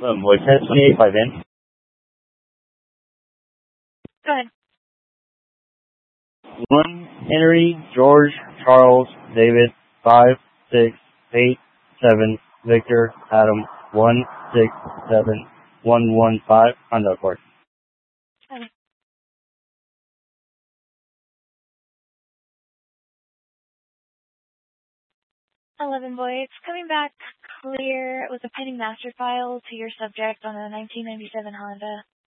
Voice test 28.5 in. Go ahead. 1, Henry, George, Charles, David, 5, 6, 8, 7, Victor, Adam, 1, 6, 7, 1, 1, 5, on the court. Okay. Eleven boy, it's coming back clear with a pending master file to your subject on a 1997 Honda.